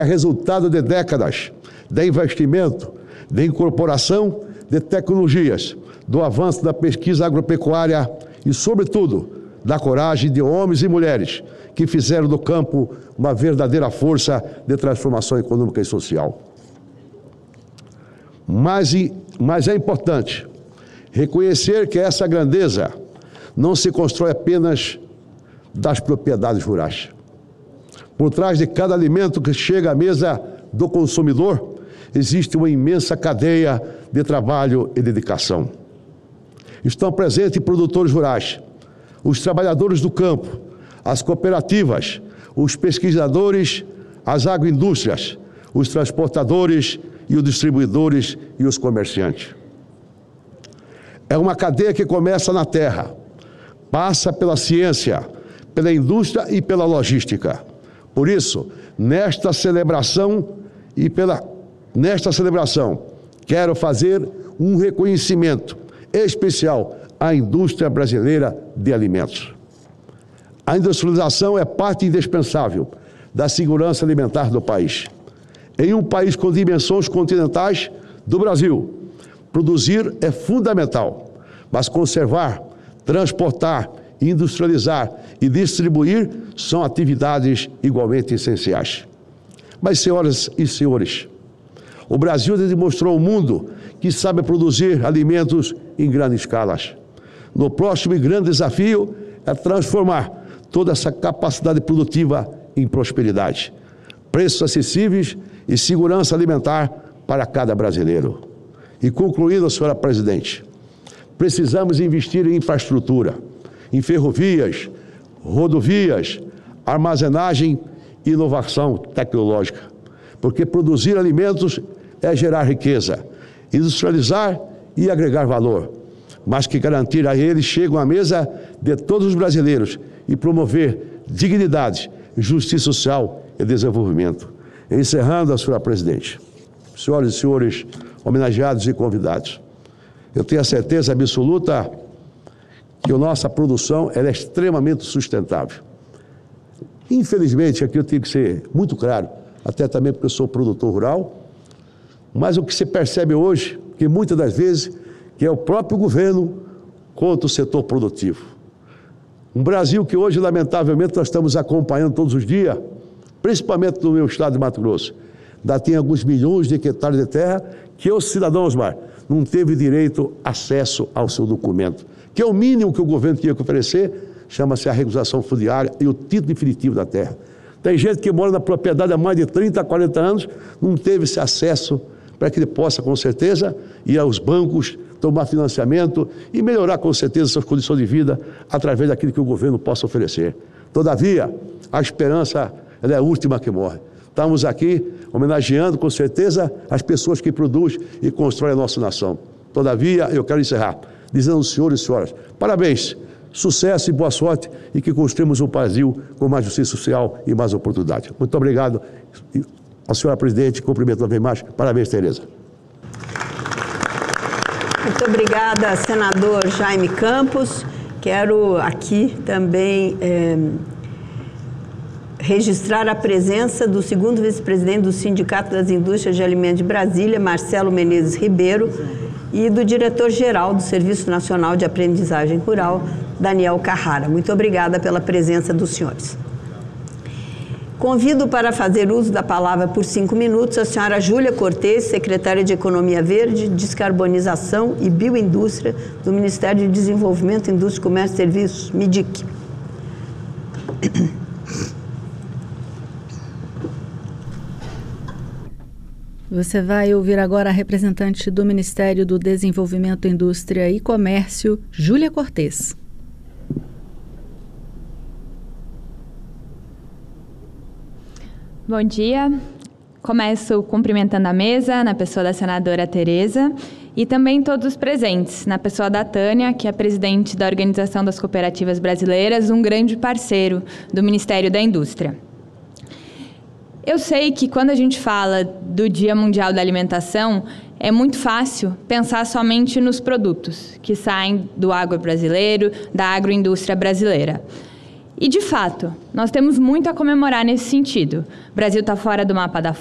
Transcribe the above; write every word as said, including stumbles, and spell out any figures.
É resultado de décadas de investimento, de incorporação de tecnologias, do avanço da pesquisa agropecuária e, sobretudo, da coragem de homens e mulheres que fizeram do campo uma verdadeira força de transformação econômica e social. Mas, mas é importante reconhecer que essa grandeza não se constrói apenas das propriedades rurais. Por trás de cada alimento que chega à mesa do consumidor, existe uma imensa cadeia de trabalho e dedicação. Estão presentes produtores rurais, os trabalhadores do campo, as cooperativas, os pesquisadores, as agroindústrias, os transportadores e os distribuidores e os comerciantes. É uma cadeia que começa na terra, passa pela ciência, pela indústria e pela logística. Por isso, nesta celebração e pela nesta celebração, quero fazer um reconhecimento especial à indústria brasileira de alimentos. A industrialização é parte indispensável da segurança alimentar do país. Em um país com dimensões continentais do Brasil, produzir é fundamental, mas conservar, transportar, industrializar e distribuir são atividades igualmente essenciais. Mas, senhoras e senhores, o Brasil demonstrou ao mundo que sabe produzir alimentos em grandes escalas. No próximo grande desafio é transformar toda essa capacidade produtiva em prosperidade, preços acessíveis e segurança alimentar para cada brasileiro. E concluindo, senhora presidente, precisamos investir em infraestrutura, em ferrovias, rodovias, armazenagem e inovação tecnológica, porque produzir alimentos é gerar riqueza, industrializar e agregar valor, mas que garantir a eles chegam à mesa de todos os brasileiros e promover dignidade, justiça social e desenvolvimento. Encerrando, a senhora presidente, senhoras e senhores homenageados e convidados, eu tenho a certeza absoluta que a nossa produção ela é extremamente sustentável. Infelizmente, aqui eu tenho que ser muito claro, até também porque eu sou produtor rural, mas o que se percebe hoje, que muitas das vezes, que é o próprio governo contra o setor produtivo. Um Brasil que hoje, lamentavelmente, nós estamos acompanhando todos os dias, principalmente no meu estado de Mato Grosso, ainda tem alguns milhões de hectares de terra que o cidadão Osmar não teve direito acesso ao seu documento, que é o mínimo que o governo tinha que oferecer, chama-se a regularização fundiária e o título definitivo da terra. Tem gente que mora na propriedade há mais de trinta, quarenta anos, não teve esse acesso para que ele possa, com certeza, ir aos bancos, tomar financiamento e melhorar, com certeza, suas condições de vida através daquilo que o governo possa oferecer. Todavia, a esperança ela é a última que morre. Estamos aqui homenageando, com certeza, as pessoas que produzem e constroem a nossa nação. Todavia, eu quero encerrar dizendo aos senhores e senhoras, parabéns, sucesso e boa sorte e que construímos um Brasil com mais justiça social e mais oportunidade. Muito obrigado. A senhora presidente, cumprimento uma vez mais. Parabéns, Tereza. Muito obrigada, senador Jaime Campos. Quero aqui também é, registrar a presença do segundo vice-presidente do Sindicato das Indústrias de Alimentos de Brasília, Marcelo Menezes Ribeiro, e do diretor-geral do Serviço Nacional de Aprendizagem Rural, Daniel Carrara. Muito obrigada pela presença dos senhores. Convido para fazer uso da palavra por cinco minutos a senhora Júlia Cortez, secretária de Economia Verde, Descarbonização e Bioindústria do Ministério de Desenvolvimento, Indústria, Comércio e Serviços, MIDIC. Você vai ouvir agora a representante do Ministério do Desenvolvimento, Indústria e Comércio, Júlia Cortez. Bom dia. Começo cumprimentando a mesa, na pessoa da senadora Tereza, e também todos os presentes, na pessoa da Tânia, que é presidente da Organização das Cooperativas Brasileiras, um grande parceiro do Ministério da Indústria. Eu sei que quando a gente fala do Dia Mundial da Alimentação, é muito fácil pensar somente nos produtos que saem do agro brasileiro, da agroindústria brasileira. E, de fato, nós temos muito a comemorar nesse sentido. O Brasil está fora do mapa da